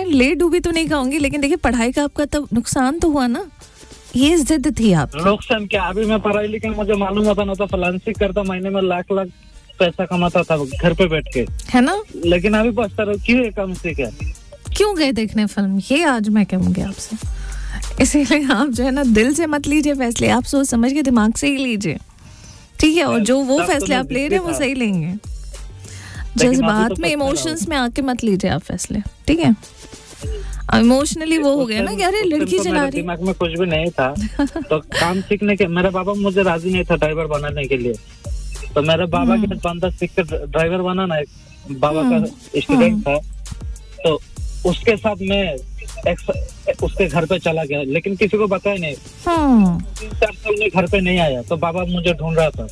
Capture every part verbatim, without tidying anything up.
ले डूबी तो नहीं कहूंगी, लेकिन देखिए पढ़ाई का आपका तो नुकसान तो हुआ ना, ये जिद थी आपकी। नुकसान क्या, अभी मैं पढ़ाई लिखा मुझे मालूम होता ना तो फ्रीलांसिंग करता, महीने में लाख लाख पैसा कमाता था घर पे बैठ के, है ना। लेकिन अभी पछता रहो क्यों ये काम सीखे, क्यों गए देखने फिल्म, ये आज मैं कहूंगी आपसे। इसीलिए आप जो है ना दिल से मत लीजिए फैसले, आप सोच समझ के दिमाग से ही लीजिए, ठीक है। और जो वो फैसले आप ले रहे हैं वो सही लेंगे, जज्बात में इमोशंस में आके मत लीजिए आप फैसले, ठीक है। इमोशनली वो हो गया ना कि अरे लड़की चला रही, दिमाग में कुछ भी नहीं था तो काम सीखने के मेरा बाबा मुझे राजी नहीं था ड्राइवर बनाने के लिए, तो मेरे बाबा के बंदा सीख कर ड्राइवर बना ना, एक बाबा का स्टूडेंट था, तो उसके साथ मैं एक उसके घर पे चला गया, लेकिन किसी को बताया नहीं। तीन चार साल में घर पे नहीं आया तो बाबा मुझे ढूंढ रहा था,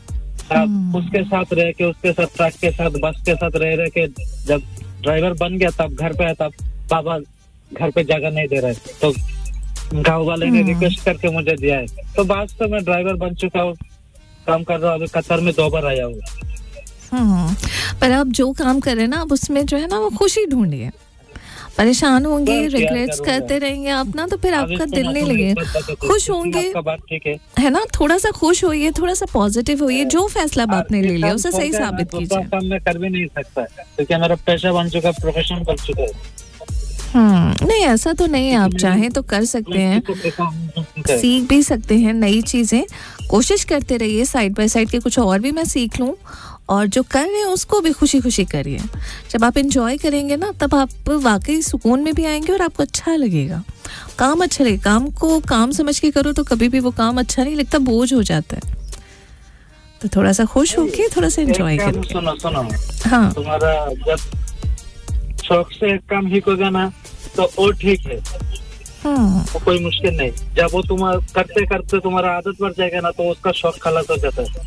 उसके साथ रह के उसके साथ ट्रक के साथ बस के साथ रह रह के जब ड्राइवर बन गया तब घर पे आया, तब बाबा घर पे जगह नहीं दे रहे, तो गाँव वाले ने रिक्वेस्ट करके मुझे दिया है, तो बाद तो मैं ड्राइवर बन चुका हूँ, काम कर रहा हूँ, अभी कतर में दो बार आया हूँ। हम्म, पर आप जो काम कर रहे हैं ना आप उसमें जो है ना वो खुशी ढूंढिए, परेशान होंगे रिग्रेट्स करते रहेंगे आप ना, तो फिर आपका दिल नहीं लगेगा। खुश होंगे है ना, थोड़ा सा खुश होइए, थोड़ा सा पॉजिटिव होइए, जो फैसला आपने ले लिया उसे सही साबित कीजिए। काम मैं कर भी नहीं सकता क्योंकि मेरा पेशा बन चुका, प्रोफेशन बन चुका है। हम्म, नहीं ऐसा तो नहीं है, आप चाहें तो कर सकते हैं, सीख भी सकते हैं नई चीजें, कोशिश करते रहिए साइड बाय साइड के कुछ और भी मैं सीख लूं, और जो कर रहे हैं उसको भी खुशी खुशी करिए। जब आप एंजॉय करेंगे ना तब आप वाकई सुकून में भी आएंगे और आपको अच्छा लगेगा, काम अच्छा लगेगा। काम को काम समझ के करो तो कभी भी वो काम अच्छा नहीं लगता, बोझ हो जाता है। तो थोड़ा सा खुश होके थोड़ा सा एंजॉय करिए। सुनो सुनो हाँ, तुम्हारा जब शौक से एक काम ही होगा ना तो वो ठीक है, हाँ, वो कोई मुश्किल नहीं। जब वो तुम करते करते तुम्हारा आदत बढ़ जाएगा ना तो उसका शौक खलास हो जाता है।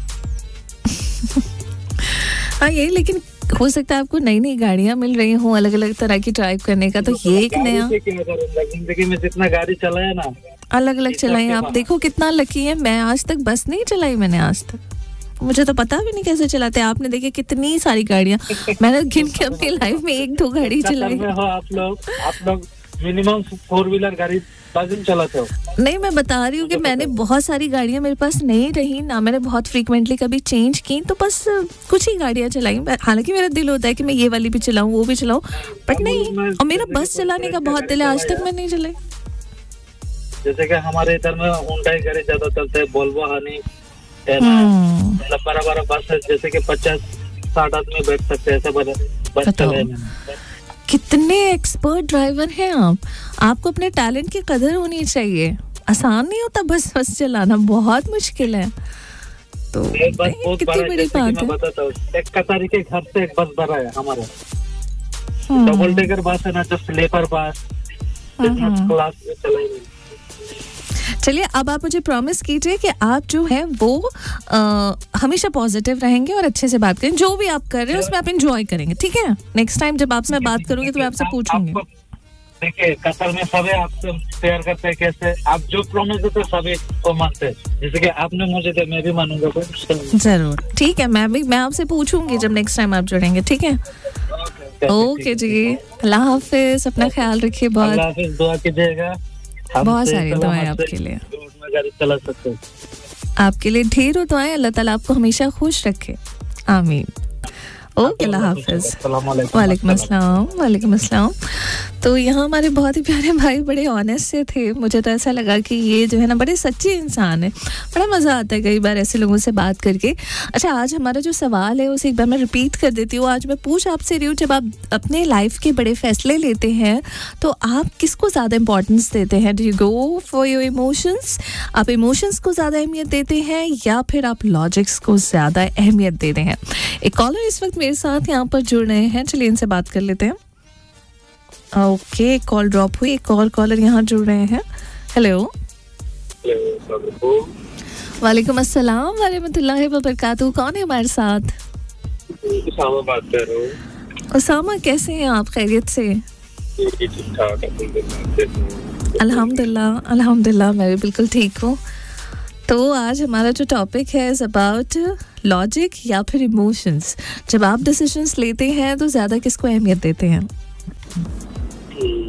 हाँ ये, लेकिन हो सकता है आपको नई नई गाड़ियाँ मिल रही हों अलग अलग तरह की ड्राइव करने का, तो ये एक नया जिंदगी में जितना गाड़ी चलाया ना अलग अलग चलाएं। आप देखो कितना लकी है, मैं आज तक बस नहीं चलाई, मैंने आज तक, मुझे तो पता भी नहीं कैसे चलाते। आपने देखे कितनी सारी गाड़ियाँ, मैंने गिन के अपनी लाइफ में एक दो गाड़ी चलाई। हो आप लोग आप लोग मिनिमम फोर व्हीलर गाड़ी चलाते हो? नहीं, मैं बता रही हूँ कि मैंने बहुत सारी गाड़ियाँ मेरे पास नहीं रही ना, मैंने बहुत फ्रीक्वेंटली कभी चेंज की, तो बस कुछ ही गाड़ियाँ चलाई। हालांकि मेरा दिल होता है कि मैं ये वाली भी चलाऊं वो भी चलाऊं, बट नहीं। और मेरा बस चलाने का बहुत दिल है, आज तक मैं नहीं चलाई। जैसे कि हमारे इधर में हुंडई गाड़ी ज्यादा चलते हैं, वोल्वो, हनी, मतलब बड़ा बड़ा बस है, जैसे कि पचास साठ आदमी बैठ सकते हैं, ऐसे बड़े बस चलाए। कितने एक्सपर्ट ड्राइवर हैं आप, आपको अपने टैलेंट की कदर होनी चाहिए। आसान नहीं होता बस बस चलाना, बहुत मुश्किल है। तो कितनी बड़ी बात है। बताता हूँ, एक कतारी के घर से एक बस भरा है हमारा, डबल डेकर बस है ना, जो स्लीपर बस, क्लास में चलाई। चलिए अब आप मुझे प्रॉमिस कीजिए कि आप जो है वो आ, हमेशा पॉजिटिव रहेंगे और अच्छे से बात करें, जो भी आप कर रहे हैं उसमें आप एंजॉय करेंगे, ठीक है। नेक्स्ट टाइम जब आपसे मैं बात करूंगी तो मैं आपसे पूछूंगी। देखिए कतर में सभी आपसे प्यार करते हैं, कैसे आप जो प्रॉमिस देते सभी को मानते हैं, जैसे कि आपने मुझे दिया मैं भी मानूंगा। जरूर, ठीक है, मैं भी मैं आपसे पूछूंगी जब नेक्स्ट टाइम आप जुड़ेंगे, ठीक है। ओके जी, अल्लाह हाफिज, अपना ख्याल रखिए, बहुत दुआ कीजिएगा। बहुत सारी दुआएं आपके लिए, चला सकते आपके लिए ढेरों दुआएं। अल्लाह ताला आपको हमेशा खुश रखे, आमीन। ओके, अल्लाह हाफिज। वालेकुम अस्सलाम। वालेकुम अस्सलाम। तो यहाँ हमारे बहुत ही प्यारे भाई बड़े ऑनेस्ट से थे, मुझे तो ऐसा लगा कि ये जो है ना बड़े सच्चे इंसान है, बड़ा मज़ा आता है कई बार ऐसे लोगों से बात करके। अच्छा, आज हमारा जो सवाल है उसे एक बार मैं रिपीट कर देती हूँ। आज मैं पूछ आपसे रही हूँ, जब आप अपने लाइफ के बड़े फैसले लेते हैं तो आप किसको ज़्यादा इंपॉर्टेंस देते हैं? Do you go for your emotions, आप इमोशंस को ज़्यादा अहमियत देते हैं या फिर आप लॉजिक्स को ज़्यादा अहमियत देते हैं? एक कॉलर इस वक्त मेरे साथ यहाँ पर जुड़ रहे हैं, चलिए इनसे बात कर लेते हैं। ओके, कॉल ड्रॉप हुई, एक और कॉलर यहाँ जुड़ रहे हैं। हेलो, वालेकुम अस्सलाम व रहमतुल्लाहि व बरकातहू। कौन है हमारे साथ? उसामा बात कर रहा हूँ। उसामा, कैसे हैं आप? खैरियत से? अल्हम्दुलिल्लाह अल्हम्दुलिल्लाह, मैं भी बिल्कुल ठीक हूँ। तो आज हमारा जो टॉपिक है इज अबाउट लॉजिक या फिर इमोशंस। जब आप डिसीजंस लेते हैं तो ज़्यादा किसको अहमियत देते हैं?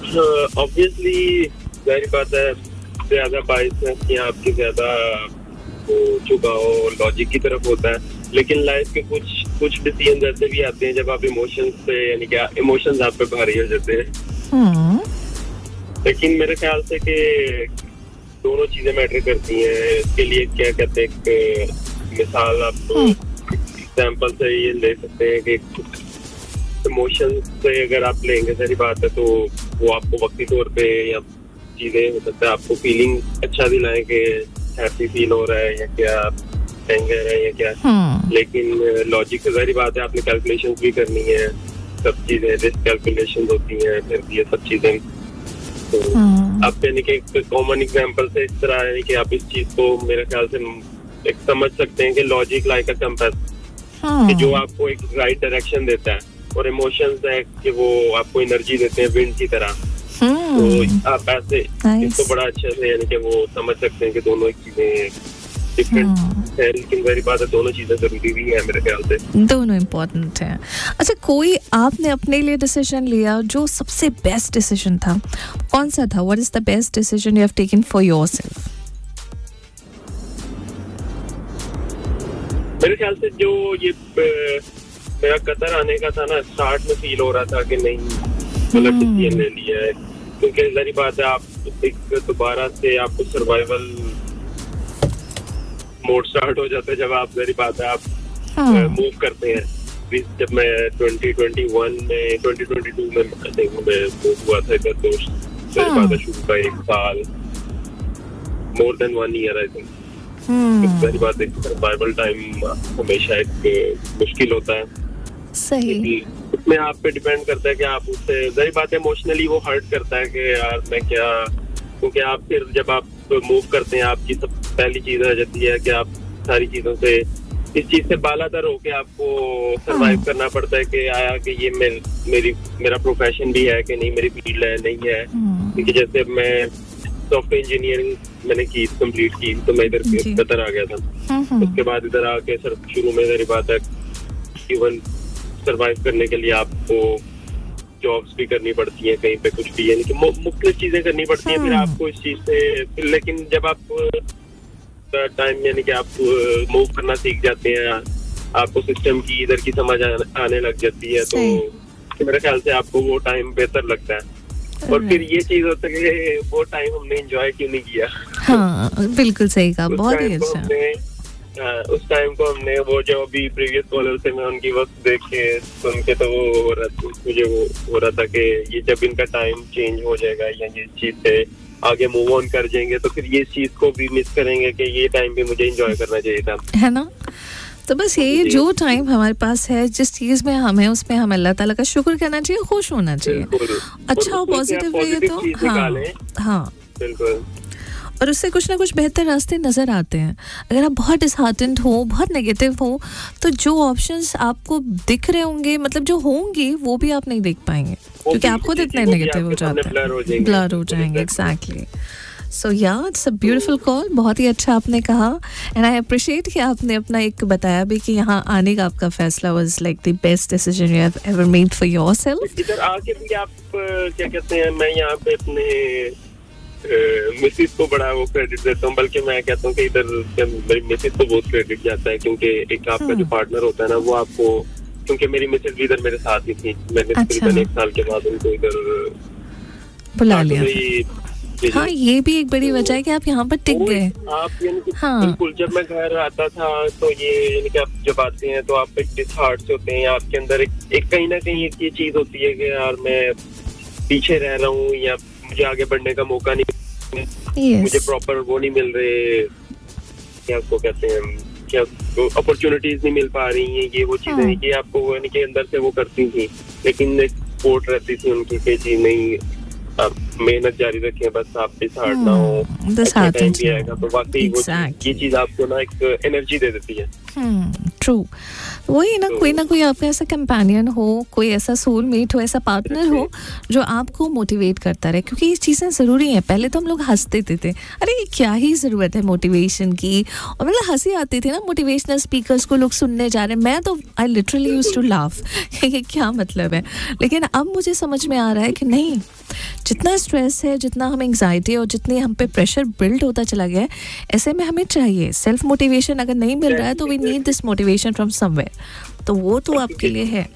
ऑब्वियसली जाहिर बात है, ज्यादा बाइस या आपके ज्यादा हो चुका हो लॉजिक की तरफ होता है, लेकिन लाइफ के कुछ कुछ डिसीजन ऐसे भी आते हैं जब आप इमोशंस पे यानी क्या इमोशंस आप पे भारी हो जाते हैं। लेकिन मेरे ख्याल से कि दोनों चीजें मैटर करती हैं। इसके लिए क्या कहते हैं, एक मिसाल आप एग्जाम्पल से ये ले सकते हैं कि इमोशन से अगर आप लेंगे, सारी बात है, तो वो आपको वक्ती तौर पे या चीजें हो सकता है आपको फीलिंग अच्छा दिलाएं कि हैप्पी फील हो रहा है या क्या एंगर है या क्या, लेकिन लॉजिक से सारी बात है, आपने कैलकुलेशन भी करनी है, सब चीजें रिस्क कैलकुलेशन होती हैं, फिर ये सब चीजें। तो आप यानी कि एक कॉमन एग्जांपल से इस तरह है कि आप इस चीज को मेरे ख्याल से एक समझ सकते हैं कि लॉजिक लाइक अ कंपास, कि जो आपको एक राइट डायरेक्शन देता है, और इमोशंस है कि वो आपको एनर्जी देते हैं विंड की तरह। तो आप ऐसे इसको बड़ा अच्छे से यानी कि वो समझ सकते हैं कि दोनों एक चीजें डिफरेंट है, लेकिन मेरी बात है दोनों चीजें जरूरी भी है मेरे ख्याल से, दोनों इम्पोर्टेंट है। अच्छा, कोई आपने अपने लिए डिसीजन लिया जो सबसे बेस्ट डिसीजन था, कौन सा था? What is the best decision you have taken for yourself? मेरे ख्याल से जो ये मेरा कतर आने का था ना, स्टार्ट में फील हो रहा था कि नहीं गलत डिसीजन ले लिया है, क्योंकि जारी बात है आप एक दोबारा से आपको सर्वाइवल मोड स्टार्ट हो जाता है जब आप जारी बात है आप मूव करते हैं। जब मैं ट्वेंटी ट्वेंटी वन में ट्वेंटी ट्वेंटी टू में मैं मूव हुआ था इधर, तो जारी बात है शुरू का एक साल, more than one year I think. जारी बात है सर्वाइवल टाइम हमेशा एक मुश्किल होता है, सही, उसमें आप पे डिपेंड करता है कि आप उससे जारी बात है इमोशनली वो हर्ट करता है कि यार मैं क्या, क्योंकि आप फिर जब आप मूव करते हैं आपकी सब पहली चीज आ जाती है कि आप सारी चीजों से इस चीज से बालातर होके आपको सरवाइव करना पड़ता है कि आया कि ये मेर, मेरी मेरा प्रोफेशन भी है कि नहीं, मेरी फील्ड है नहीं है। क्योंकि जैसे मैं सॉफ्टवेयर इंजीनियरिंग मैंने की कंप्लीट की, तो मैं इधर कतर आ गया था, उसके बाद इधर आके सर शुरू में मेरी बात है इवन सरवाइव करने के लिए आपको जॉब्स भी करनी पड़ती हैं, कहीं पे कुछ भी यानी कि मुख्तलिफ चीजें करनी पड़ती हैं, फिर आपको इस चीज से, लेकिन जब आप टाइम यानी कि आप मूव करना सीख जाते हैं, आपको सिस्टम की इधर की समझ आने लग जाती है, तो मेरे ख्याल से आपको वो टाइम बेहतर लगता है। और फिर ये चीज होता है कि वो टाइम हमने एंजॉय क्यों नहीं किया। हाँ, बिल्कुल सही कहा, बहुत ही अच्छा। उस टाइम को हमने वो जो अभी प्रीवियस कॉलर से मैं उनकी वक्त देख के सुन के तो वो हो रहा मुझे वो हो रहा था कि ये जब इनका टाइम चेंज हो जाएगा या ये चीज से आगे मूव ऑन कर जाएंगे तो फिर ये चीज को भी मिस करेंगे कि ये टाइम भी मुझे एंजॉय करना चाहिए था, है ना। तो बस ये जो टाइम हमारे पास है, जिस चीज में हम है उसमें हमें अल्लाह ताला का शुक्र करना चाहिए, खुश होना चाहिए, अच्छा और पॉजिटिव रहिए। तो हाँ हाँ बिल्कुल, और उससे कुछ ना कुछ बेहतर रास्ते नज़र आते हैं। अगर आप बहुत डिसहार्टेंड हो, बहुत नेगेटिव हो, तो जो ऑप्शंस आपको दिख रहे होंगे, मतलब जो होंगे, वो भी आप नहीं देख पाएंगे क्योंकि आप खुद इतने नेगेटिव हो जाते हैं, ब्लर हो जाएंगे। एग्जैक्टली। सो या इट्स अ ब्यूटीफुल कॉल, बहुत ही अच्छा आपने कहा, एंड आई अप्रिशिएट कि आपने अपना एक बताया भी कि यहाँ आने का आपका फैसला was like the best decision you have ever made for yourself. इधर आके भी आप क्या कहते हैं, मैं यहाँ पे अपने मिसिस को बड़ा वो क्रेडिट देता हूँ, बल्कि मैं कहता हूँ कि इधर मेरी मिसिस को बहुत क्रेडिट जाता है, क्योंकि एक आपका जो पार्टनर होता है ना, वो आपको, क्योंकि मेरी मिसिस भी इधर मेरे साथ ही थी, मैंने तकरीबन एक साल के बाद उनको इधर बुला लिया। हाँ, ये भी एक बड़ी वजह है कि आप यहाँ पर टिक गए। आप यानी कि बिल्कुल, जब मैं घर आता था तो ये यानी कि आप जब आते हैं तो आप एक डिसहार्ट से होते हैं, आपके अंदर एक, एक कहीं ना कहीं एक ये चीज होती है कि यार मैं पीछे रह रहा हूँ या मुझे आगे बढ़ने का मौका नहीं, yes. मुझे प्रॉपर वो नहीं मिल रहे, क्या उसको कहते हैं, क्या अपॉर्चुनिटीज नहीं मिल पा रही हैं, ये वो चीजें हाँ. ये आपको यानी कि अंदर से वो करती थी, लेकिन एक सपोर्ट रहती थी उनकी कि जी नहीं, आप मेहनत जारी रखें, बस आप डिसहार्ट ना हो, अच्छा टाइम भी आएगा। तो वाकई exactly. ये चीज आपको ना एक एनर्जी दे देती है। ट्रू, वही ना, कोई ना कोई आपका ऐसा कंपेनियन हो, कोई ऐसा सोलमेट हो, ऐसा पार्टनर हो जो आपको मोटिवेट करता रहे, क्योंकि ये चीज़ें ज़रूरी हैं। पहले तो हम लोग हंसते थे, थे अरे क्या ही ज़रूरत है मोटिवेशन की, और मतलब हंसी आती थी ना मोटिवेशनल स्पीकर्स को लोग सुनने जा रहे हैं, मैं तो I literally used to laugh, ये क्या मतलब है। लेकिन अब मुझे समझ में आ रहा है कि नहीं, जितना स्ट्रेस है, जितना हमें एंग्जाइटी और जितनी हम पे प्रेशर बिल्ड होता चला गया है, ऐसे में हमें चाहिए सेल्फ मोटिवेशन। अगर नहीं मिल रहा है तो we need this motivation from somewhere, तो वो तो आपके लिए है।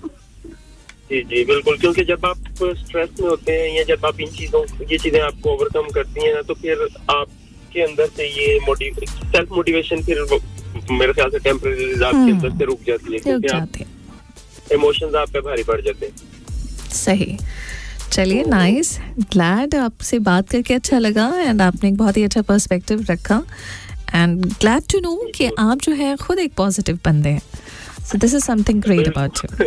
जी जी बिल्कुल, क्योंकि जब आप स्ट्रेस में होते हैं या जब आप इन चीजों ये चीजें आपको ओवरकम करती हैं ना, तो फिर आपके अंदर से ये मोटिव सेल्फ मोटिवेशन फिर मेरे ख्याल से टेम्परेरी आपके अंदर से रुक जाती है, क्योंकि इमोशंस आप पे भारी पड़ जाते हैं। सही, चलिए नाइस, ग्लैड आपसे बात करके अच्छा लगा एंड आपने एक बहुत ही अच्छा पर्सपेक्टिव रखा एंड ग्लैड टू नो कि आप जो है खुद एक पॉजिटिव बंदे हैं। So this is something great about you.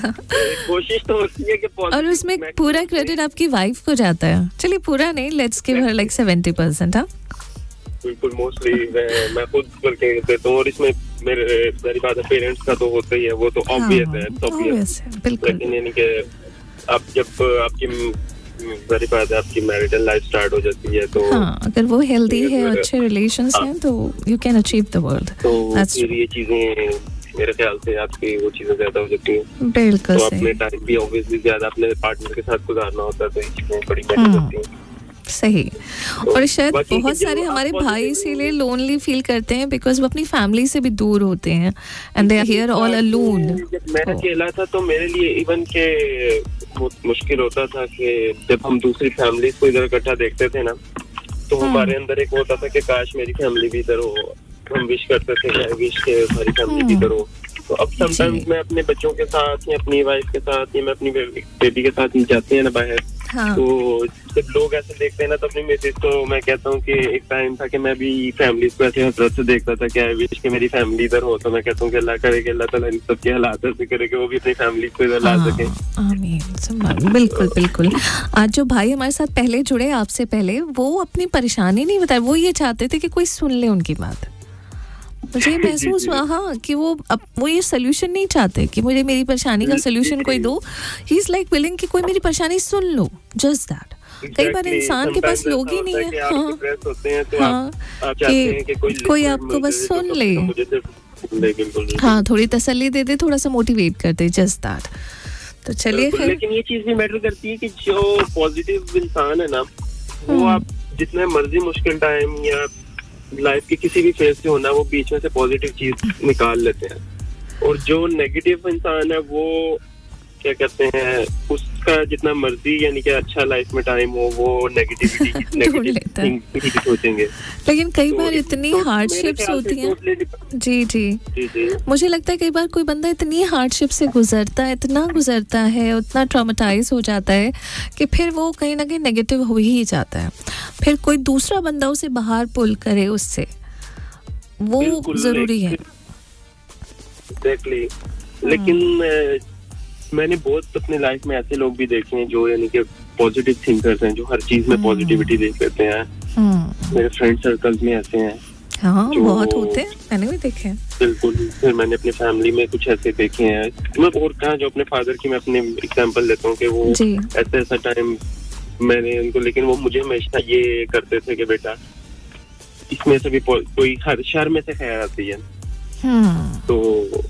कोशिश तो होती है कि और उसमें पूरा क्रेडिट आपकी वाइफ को जाता है। चलिए पूरा नहीं, let's give her like seventy percent. हाँ बिल्कुल, मोस्टली मैं खुद करके देता हूँ, और इसमें मेरे मेरी बात है पेरेंट्स का तो होता ही है, वो तो ऑब्वियस है, ऑब्वियस है बिल्कुल। लेकिन यानी कि आप जब आपकी मेरी बात है आपकी मैरिटल लाइफ स्टार्ट हो जाती है तो हाँ, अगर वो हेल्दी है, अच्छे रिलेशंस हैं, तो you can achieve the world. तो फिर ये चीजें मेरे ख्याल से आपकी वो चीजें ज्यादा हो जाती हैं। बिल्कुल, तो अपने टाइम भी ऑब्वियसली ज्यादा अपने पार्टनर के साथ गुजारना होता है, तो ये चीजें बड़ी मैटर करती हैं। सही, और शायद बहुत सारे हमारे भाई इसीलिए लोनली फील करते हैं बिकॉज वो अपनी फैमिली से भी दूर होते हैं and they are here all alone. जब मैं अकेला था तो मेरे लिए इवन के बहुत मुश्किल होता था कि जब हम दूसरी फैमिली को इधर इकट्ठा देखते थे ना, तो हमारे अंदर एक होता था कि काश मेरी फैमिली भी इधर हो। हम विश करते थे कि विश के हमारी फैमिली भी इधर हो। तो अब समटाइम्स मैं अपने बच्चों के साथ या अपनी वाइफ के साथ या मैं अपनी बेबी के साथ ही जाते हैं ना बाहर, हाँ। तो जब लोग ऐसे देखते हैं ना तो अपनी मैसेज तो मैं कहता हूँ कि एक टाइम था कि मैं भी फैमिली को ऐसे हसरत से देखता था कि आई विश कि मेरी फैमिली इधर हो। तो मैं कहता हूँ कि अल्लाह करे कि अल्लाह ताला इन सबके हालात ऐसे करे कि वो भी अपनी फैमिली को इधर ला सके। आमीन। बिल्कुल बिल्कुल। आज जो भाई हमारे साथ पहले जुड़े आपसे पहले, वो अपनी परेशानी नहीं बताए, वो ये चाहते थे कि कोई सुन ले उनकी बात। मुझे महसूस हुआ हाँ कि वो अब वो ये सोल्यूशन नहीं चाहते कि मुझे मेरी परेशानी का सोल्यूशन कोई दो। ही इज लाइक विलिंग कि कोई मेरी परेशानी सुन लो, जस्ट दैट। कई बार इंसान के पास लोग ही नहीं है हाँ, हाँ कि कोई आपको बस सुन ले, हाँ थोड़ी तसल्ली दे दे, थोड़ा सा मोटिवेट कर दे, जस्ट दैट। तो चलिए, लेकिन ये चीज भी मैटर करती है कि जो पॉजिटिव इंसान है ना, वो आप जितने मर्जी मुश्किल टाइम या लाइफ के किसी भी फेज से होना, वो बीच में से पॉजिटिव चीज निकाल लेते हैं। और जो नेगेटिव इंसान है वो क्या कहते हैं, उसका जितना मर्जी यानी कि अच्छा लाइफ में टाइम हो, वो नेगेटिविटी नेगेटिव सोचेंगे। लेकिन कई बार इतनी हार्डशिप्स होती हैं। जी जी जी मुझे लगता है कई बार कोई बंदा इतनी हार्डशिप से गुजरता है, इतना गुजरता है, उतना ट्रॉमेटाइज हो जाता है कि फिर वो कहीं ना कहीं नेगेटिव हो ही जाता है। फिर कोई दूसरा बंदा उसे बाहर पुल करे उससे, वो जरूरी है। एग्जैक्टली। लेकिन मैंने बहुत अपनी लाइफ में ऐसे लोग भी देखे हैं जो यानी कि पॉजिटिव थिंकर्स हैं, जो हर चीज में पॉजिटिविटी देख लेते हैं। मेरे फ्रेंड सर्कल्स में ऐसे हैं। हाँ, बहुत होते हैं, मैंने भी देखे हैं। बिल्कुल। फिर मैंने अपनी फैमिली में कुछ ऐसे देखे हैं। मैं और कहा जो अपने फादर की मैं अपने एग्जांपल लेता हूँ कि वो ऐसे ऐसा टाइम मैंने उनको, लेकिन वो मुझे हमेशा ये करते थे कि बेटा इसमें से भी कोई हर शर में से खैर आती है, तो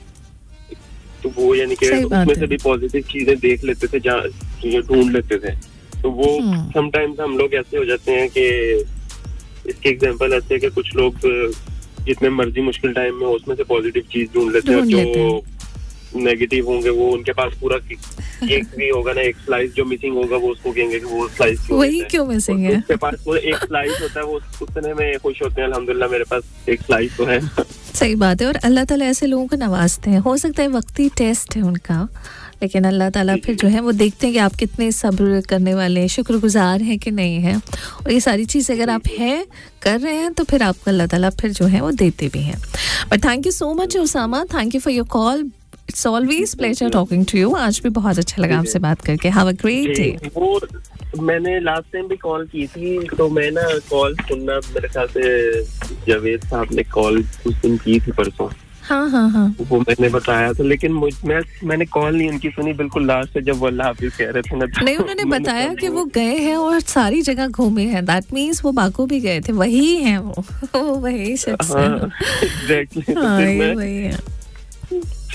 तो वो यानी कि उसमें से भी पॉजिटिव चीजें देख लेते थे, जहाँ ढूंढ लेते थे। तो वो समटाइम्स हम लोग ऐसे हो जाते हैं कि इसके एग्जांपल ऐसे है कि कुछ लोग जितने मर्जी मुश्किल टाइम में उसमें से पॉजिटिव चीज ढूंढ लेते हैं, और जो नेगेटिव होंगे वो उनके पास पूरा एक भी होगा ना, एक स्लाइस जो मिसिंग होगा वो उसको कहेंगे कि वो स्लाइस क्यों वही क्यों मिसिंग है। उसके पास वो एक स्लाइस होता है, वो उतने में खुश होते हैं, अल्हम्दुलिल्लाह मेरे पास एक स्लाइस तो है। सही बात है। और अल्लाह ताला ऐसे लोगों को नवाजते हैं। हो सकता है वक्ती टेस्ट है उनका, लेकिन अल्लाह ताला फिर जो है वो देखते हैं कि आप कितने सब्र करने वाले हैं, शुक्रगुजार हैं कि नहीं है। और ये सारी चीज़ अगर आप हैं कर रहे हैं तो फिर आपको अल्लाह ताला फिर जो है वो देते भी हैं। But thank you so much Usama, thank you for your call. It's always pleasure talking to you. आज भी बहुत अच्छा लगा आपसे बात करके। Have a great day. वो मैंने लास्ट टाइम भी कॉल की थी, तो मैं ना कॉल सुनना, मेरे ख्याल से जावेद साहब ने कॉल उस दिन की थी परसों। हाँ हाँ हाँ वो मैंने बताया था, लेकिन मुझ मैं मैंने कॉल नहीं उनकी सुनी बिल्कुल लास्ट से, जब वो अल्लाह हाफिज़ कह रहे थे ना। नहीं, उन्होंने बताया कि वो गए हैं और सारी जगह घूमे हैं। दैट मीन्स वो बाको भी गए थे, वही हैं वो वो वही शख्स हैं। एग्जैक्टली। वही है।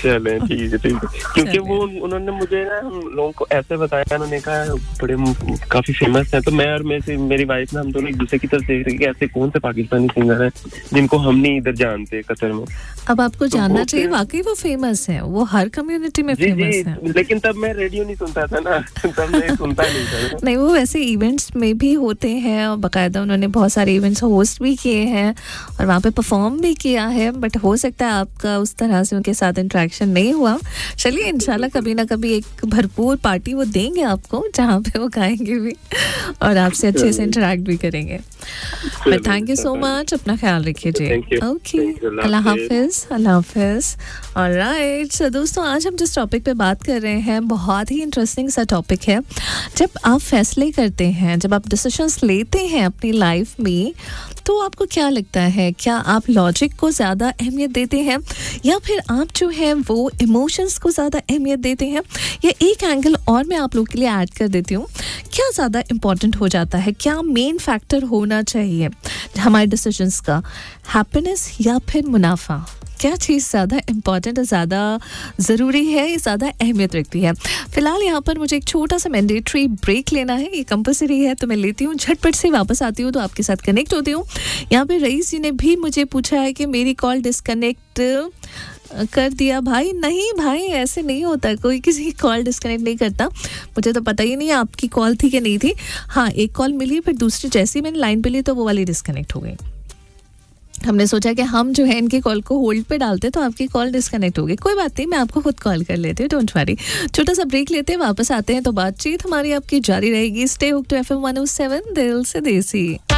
चले ठीक है ठीक है, क्योंकि वो उन्होंने मुझे ना हम लोगों को ऐसे बताया, उन्होंने कहा बड़े काफी फेमस हैं, तो मैं और मेरी मेरी वाइफ ना हम दोनों एक दूसरे की तरफ देख रहे कि ऐसे कौन से पाकिस्तानी सिंगर हैं जिनको हम नहीं इधर जानते कतर में। अब आपको तो जानना चाहिए, वाकई वो फेमस है, वो हर कम्युनिटी में जी, फेमस जी, है। लेकिन तब मैं रेडियो नहीं सुनता था ना, तब मैं सुनता नहीं था। नहीं, वो वैसे इवेंट्स में भी होते हैं और बाकायदा उन्होंने बहुत सारे इवेंट्स होस्ट भी किए हैं और वहाँ पे परफॉर्म भी किया है, बट हो सकता है आपका उस तरह से उनके साथ इंटरेक्शन नहीं हुआ। चलिए इंशाल्लाह कभी ना कभी एक भरपूर पार्टी वो देंगे आपको जहाँ पे वो गाएंगे भी और आपसे अच्छे से इंटरेक्ट भी करेंगे। But thank you so much, अपना ख्याल रखिए जी। ओके, अल्लाह हाफिज, अल्लाह हाफिज। ऑलराइट, सो दोस्तों आज हम जिस टॉपिक पे बात कर रहे हैं बहुत ही इंटरेस्टिंग सा टॉपिक है। जब आप फैसले करते हैं, जब आप डिसीजंस लेते हैं अपनी लाइफ में, तो आपको क्या लगता है, क्या आप लॉजिक को ज़्यादा अहमियत देते हैं या फिर आप जो है वो इमोशंस को ज़्यादा अहमियत देते हैं? या एक एंगल और मैं आप लोग के लिए ऐड कर देती हूँ, क्या ज़्यादा इम्पॉर्टेंट हो जाता है, क्या मेन फैक्टर होना चाहिए हमारे डिसीजंस का, हैप्पीनेस या फिर मुनाफा? क्या चीज़ ज़्यादा इम्पॉर्टेंट और ज़्यादा ज़रूरी है, ये ज़्यादा अहमियत रखती है? फिलहाल यहाँ पर मुझे एक छोटा सा मैंडेटरी ब्रेक लेना है, ये कंपल्सरी है, तो मैं लेती हूँ, झटपट से वापस आती हूँ तो आपके साथ कनेक्ट होती हूँ। यहाँ पे रईस जी ने भी मुझे पूछा है कि मेरी कॉल डिस्कनेक्ट कर दिया। भाई नहीं भाई, ऐसे नहीं होता, कोई किसी की कॉल डिस्कनेक्ट नहीं करता। मुझे तो पता ही नहीं आपकी कॉल थी कि नहीं थी। हाँ, एक कॉल मिली, फिर दूसरी जैसे ही मैंने लाइन पे ली तो वो वाली डिस्कनेक्ट हो गई। हमने सोचा कि हम जो है इनकी कॉल को होल्ड पे डालते तो आपकी कॉल डिस्कनेक्ट हो गई। कोई बात नहीं, मैं आपको खुद कॉल कर लेती हूँ, डोंट वरी। छोटा सा ब्रेक लेते हैं, वापस आते हैं तो बातचीत हमारी आपकी जारी रहेगी। Stay hooked to F M one O seven, दिल से देसी।